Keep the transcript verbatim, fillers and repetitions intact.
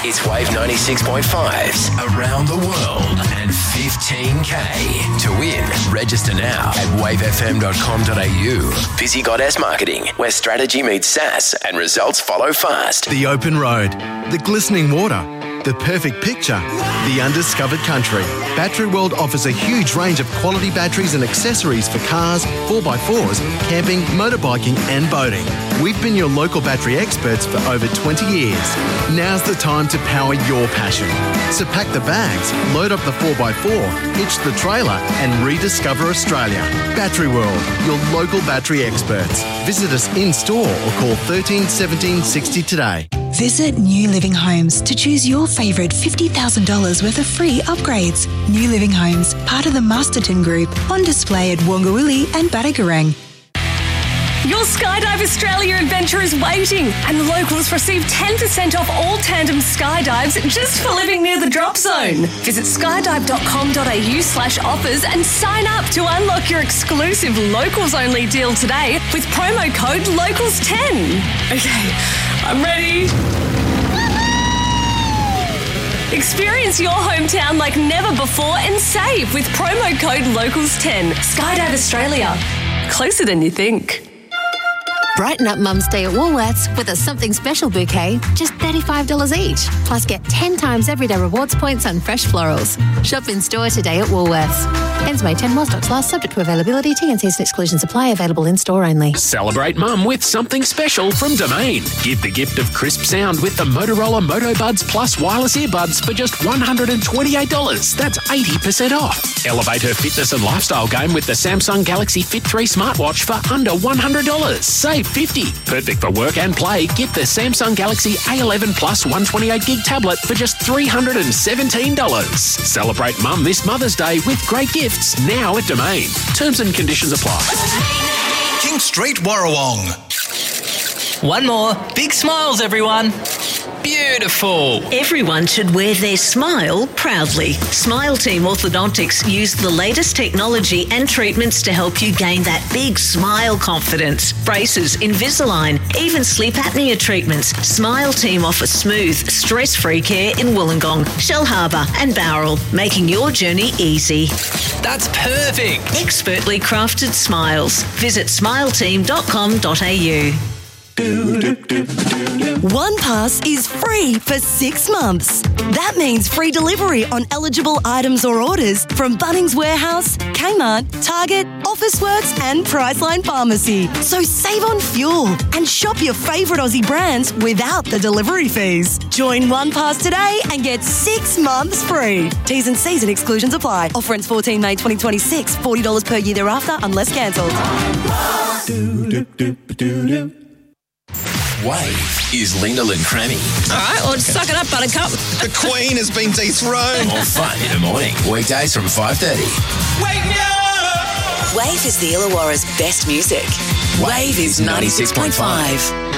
It's Wave ninety-six point five's Around the World and fifteen K. To win, register now at wave f m dot com dot a u. Busy Goddess Marketing, where strategy meets sass and results follow fast. The open road, the glistening water, the perfect picture, the undiscovered country. Battery World offers a huge range of quality batteries and accessories for cars, four by fours, camping, motorbiking and boating. We've been your local battery experts for over twenty years. Now's the time to power your passion. So pack the bags, load up the four by four, hitch the trailer and rediscover Australia. Battery World, your local battery experts. Visit us in-store or call thirteen seventeen sixty today. Visit New Living Homes to choose your favourite fifty thousand dollars worth of free upgrades. New Living Homes, part of the Masterton Group, on display at Wongawilli and Batagorang. Your Skydive Australia adventure is waiting, and the locals receive ten percent off all tandem skydives just for living near the drop zone. Visit skydive dot com dot a u slash offers and sign up to unlock your exclusive locals only deal today with promo code locals ten. Okay, I'm ready. Experience your hometown like never before and save with promo code locals ten. Skydive Australia. Closer than you think. Brighten up Mum's Day at Woolworths with a something special bouquet, just thirty-five dollars each. Plus get ten times everyday rewards points on fresh florals. Shop in store today at Woolworths. Ends May tenth while stocks last, subject to availability. T and Cs and exclusions apply. Available in store only. Celebrate Mum with something special from Domain. Give the gift of crisp sound with the Motorola Moto Buds Plus wireless earbuds for just one hundred twenty-eight dollars. That's eighty percent off. Elevate her fitness and lifestyle game with the Samsung Galaxy Fit three smartwatch for under one hundred dollars. Save fifty dollars. Perfect for work and play. Get the Samsung Galaxy A eleven Plus one hundred twenty-eight gig tablet for just three hundred seventeen dollars. Celebrate Mum this Mother's Day with great gifts now at Domain. Terms and conditions apply. King Street, Warrawong. One more. Big smiles, everyone. Beautiful. Everyone should wear their smile proudly. Smile Team Orthodontics use the latest technology and treatments to help you gain that big smile confidence. Braces, Invisalign, even sleep apnea treatments. Smile Team offers smooth, stress-free care in Wollongong, Shellharbour and Bowral, making your journey easy. That's perfect. Expertly crafted smiles. Visit smile team dot com dot a u. One Pass is free for six months. That means free delivery on eligible items or orders from Bunnings Warehouse, Kmart, Target, Officeworks and Priceline Pharmacy. So save on fuel and shop your favourite Aussie brands without the delivery fees. Join One Pass today and get six months free. T's and C's and exclusions apply. Offer ends fourteenth May twenty twenty-six. forty dollars per year thereafter unless cancelled. Wave is Lena Lynn Crammy. All right, well, suck it up, Buttercup. The Queen has been dethroned. More fun in the morning. Weekdays from five thirty. Wake me up! Wave is the Illawarra's best music. Wave is ninety-six point five.